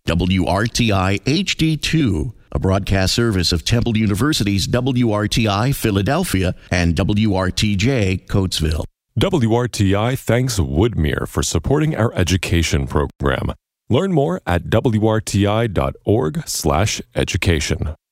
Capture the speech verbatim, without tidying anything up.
W R T I H D two, a broadcast service of Temple University's W R T I Philadelphia and W R T J Coatesville. W R T I thanks Woodmere for supporting our education program. Learn more at W R T I dot org slash education.